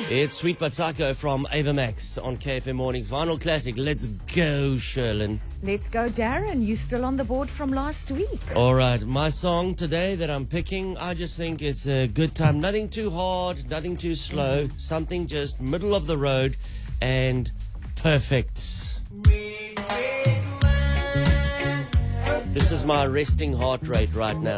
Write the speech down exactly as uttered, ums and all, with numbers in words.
It's Sweet But Psycho from Ava Max on K F M Mornings. Vinyl Classic. Let's go, Sherlyn. Let's go, Darren. You still on the board from last week? All right. My song today that I'm picking, I just think it's a good time. Nothing too hard, nothing too slow. Mm-hmm. Something just middle of the road and perfect. This is my resting heart rate right now.